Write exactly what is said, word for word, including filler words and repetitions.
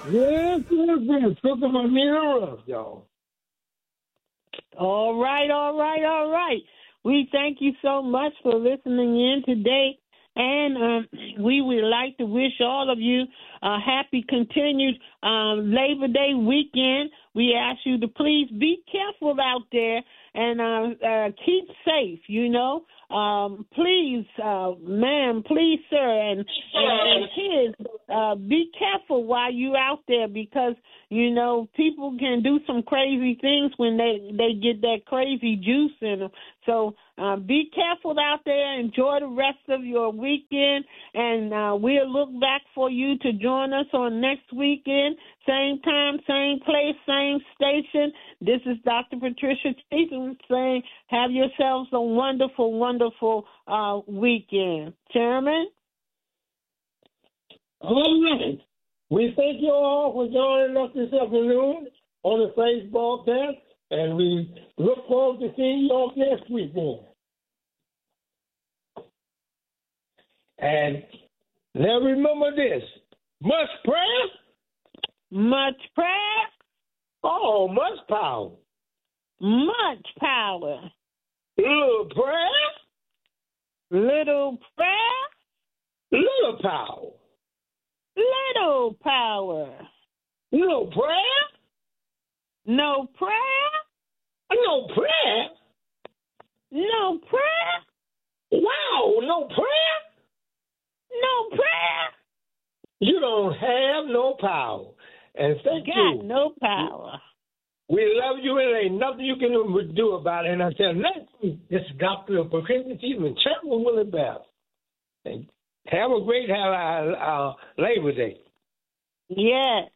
Yes, yes, yes. Sister Marnita Ruff, y'all. All right, all right, all right. We thank you so much for listening in today. And um, we would like to wish all of you a happy continued um, Labor Day weekend. We ask you to please be careful out there and uh, uh, keep safe, you know. Um, please, uh, ma'am, please, sir, and, and, and kids, uh, be careful while you're out there because, you know, people can do some crazy things when they, they get that crazy juice in them. So uh, be careful out there. Enjoy the rest of your weekend, and uh, we'll look back for you to join us on next weekend. Same time, same place, same station. This is Doctor Patricia Cheatham saying have yourselves a wonderful, wonderful uh, weekend. Chairman? All right. We thank you all for joining us this afternoon on the Facebook cast, and we look forward to seeing you all next weekend. And now remember this, much prayer, much prayer, oh, much power, much power, little prayer, little prayer, little power, little power, little prayer, no prayer, no prayer, no prayer, wow, no prayer, no prayer. You don't have no power. And thank Got you. no power. We love you, and there ain't nothing you can do about it. And until next week, this is Doctor Patricia Cheatham, Chairman Willie Bell. And have a great uh, uh, Labor Day. Yes.